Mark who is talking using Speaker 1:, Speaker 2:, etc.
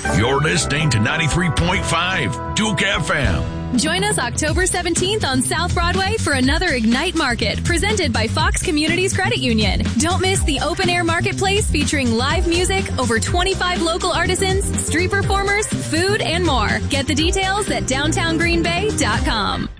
Speaker 1: You're listening to 93.5 Duke FM.
Speaker 2: Join us October 17th on South Broadway for another Ignite Market presented by Fox Communities Credit Union. Don't miss the open-air marketplace featuring live music, over 25 local artisans, street performers, food, and more. Get the details at downtowngreenbay.com.